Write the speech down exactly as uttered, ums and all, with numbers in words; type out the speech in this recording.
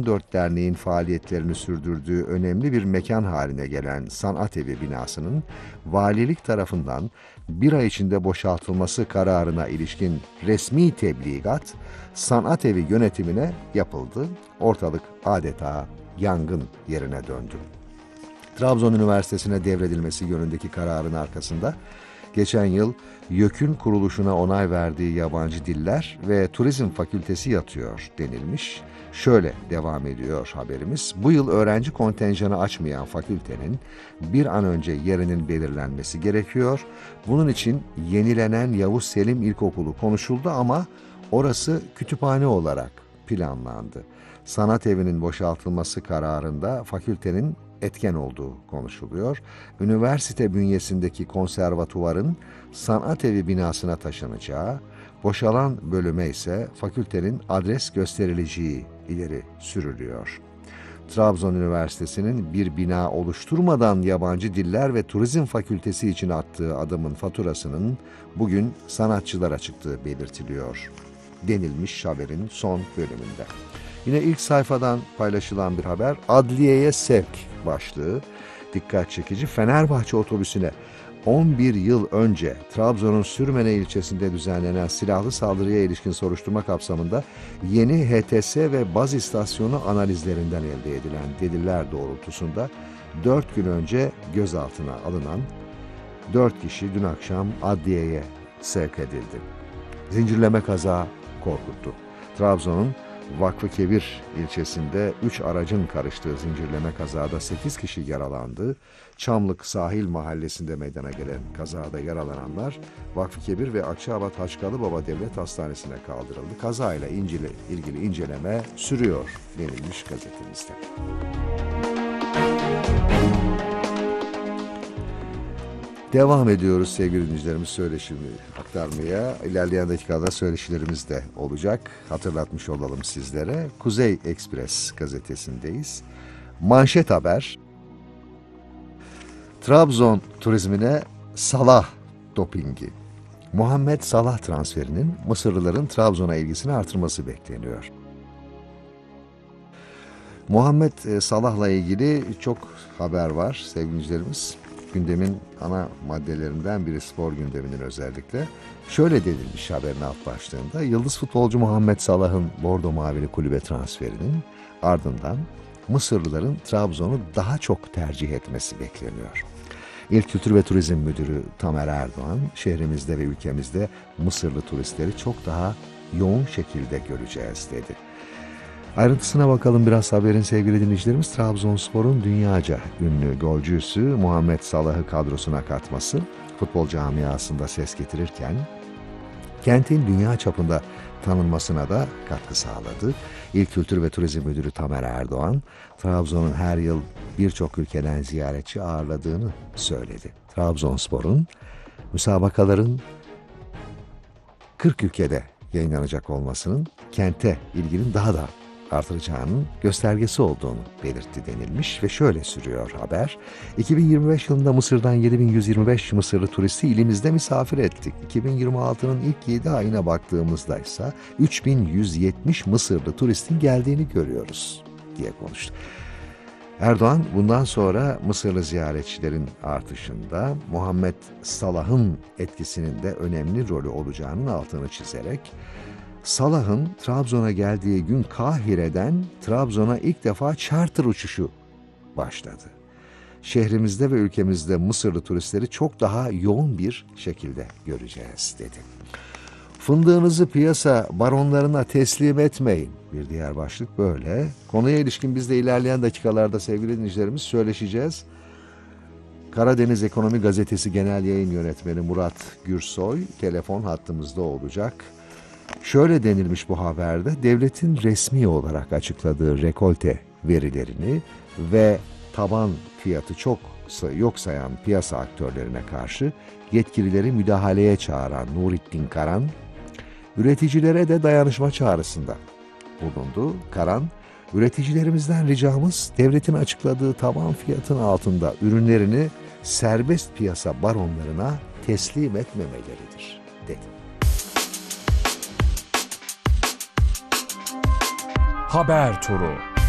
on dört derneğin faaliyetlerini sürdürdüğü önemli bir mekan haline gelen Sanat Evi binasının valilik tarafından bir ay içinde boşaltılması kararına ilişkin resmi tebligat Sanat Evi yönetimine yapıldı. Ortalık adeta yangın yerine döndü. Trabzon Üniversitesi'ne devredilmesi yönündeki kararın arkasında geçen yıl YÖK'ün kuruluşuna onay verdiği Yabancı Diller ve Turizm Fakültesi yatıyor denilmiş. Şöyle devam ediyor haberimiz. Bu yıl öğrenci kontenjanı açmayan fakültenin bir an önce yerinin belirlenmesi gerekiyor. Bunun için yenilenen Yavuz Selim İlkokulu konuşuldu ama orası kütüphane olarak planlandı. Sanat Evi'nin boşaltılması kararında fakültenin etken olduğu konuşuluyor. Üniversite bünyesindeki konservatuvarın Sanat Evi binasına taşınacağı, boşalan bölüme ise fakültenin adres gösterileceği ileri sürülüyor. Trabzon Üniversitesi'nin bir bina oluşturmadan Yabancı Diller ve Turizm Fakültesi için attığı adımın faturasının bugün sanatçılara çıktığı belirtiliyor denilmiş haberin son bölümünde. Yine ilk sayfadan paylaşılan bir haber, adliyeye sevk başlığı dikkat çekici. Fenerbahçe otobüsüne on bir yıl önce Trabzon'un Sürmene ilçesinde düzenlenen silahlı saldırıya ilişkin soruşturma kapsamında yeni H T S ve baz istasyonu analizlerinden elde edilen deliller doğrultusunda dört gün önce gözaltına alınan dört kişi dün akşam adliyeye sevk edildi. Zincirleme kaza korkuttu. Trabzon'un Vakfıkebir ilçesinde üç aracın karıştığı zincirleme kazada sekiz kişi yaralandı. Çamlık Sahil Mahallesi'nde meydana gelen kazada yaralananlar Vakfıkebir ve Akçaabat Haçkalıbaba Devlet Hastanesi'ne kaldırıldı. Kazayla ilgili, ilgili inceleme sürüyor denilmiş gazetemizde. Devam ediyoruz sevgili dinleyicilerimiz söyleşimi aktarmaya. İlerleyen dakikalarda söyleşilerimiz de olacak. Hatırlatmış olalım sizlere. Kuzey Ekspres gazetesindeyiz. Manşet haber. Trabzon turizmine Salah dopingi. Muhammed Salah transferinin Mısırlıların Trabzon'a ilgisini artırması bekleniyor. Muhammed Salah'la ilgili çok haber var sevgili dinleyicilerimiz. Gündemin ana maddelerinden biri, spor gündeminin özellikle. Şöyle denilmiş haberin alt başlığında, yıldız futbolcu Muhammed Salah'ın Bordo Mavili kulübe transferinin ardından Mısırlıların Trabzon'u daha çok tercih etmesi bekleniyor. İl Kültür ve Turizm Müdürü Tamer Erdoğan, şehrimizde ve ülkemizde Mısırlı turistleri çok daha yoğun şekilde göreceğiz dedi. Ayrıntısına bakalım biraz haberin sevgili dinleyicilerimiz. Trabzonspor'un dünyaca ünlü golcüsü Muhammed Salah'ı kadrosuna katması futbol camiasında ses getirirken kentin dünya çapında tanınmasına da katkı sağladı. İl Kültür ve Turizm Müdürü Tamer Erdoğan, Trabzon'un her yıl birçok ülkeden ziyaretçi ağırladığını söyledi. Trabzonspor'un müsabakaların kırk ülkede yayınlanacak olmasının kente ilginin daha da artıracağının göstergesi olduğunu belirtti denilmiş ve şöyle sürüyor haber. iki bin yirmi beş yılında Mısır'dan yedi bin yüz yirmi beş Mısırlı turisti ilimizde misafir ettik. iki bin yirmi altının ilk yedi ayına baktığımızda ise üç bin yüz yetmiş Mısırlı turistin geldiğini görüyoruz diye konuştu. Erdoğan bundan sonra Mısırlı ziyaretçilerin artışında Muhammed Salah'ın etkisinin de önemli rolü olacağının altını çizerek Salah'ın Trabzon'a geldiği gün Kahire'den Trabzon'a ilk defa charter uçuşu başladı. Şehrimizde ve ülkemizde Mısırlı turistleri çok daha yoğun bir şekilde göreceğiz dedi. Fındığınızı piyasa baronlarına teslim etmeyin. Bir diğer başlık böyle. Konuya ilişkin biz de ilerleyen dakikalarda sevgili dinleyicilerimiz söyleşeceğiz. Karadeniz Ekonomi Gazetesi Genel Yayın Yönetmeni Murat Gürsoy telefon hattımızda olacak. Şöyle denilmiş bu haberde, devletin resmi olarak açıkladığı rekolte verilerini ve taban fiyatı çok yok sayan piyasa aktörlerine karşı yetkilileri müdahaleye çağıran Nurettin Karan, üreticilere de dayanışma çağrısında bulundu. Karan, üreticilerimizden ricamız devletin açıkladığı taban fiyatın altında ürünlerini serbest piyasa baronlarına teslim etmemeleridir dedi. Haber turu.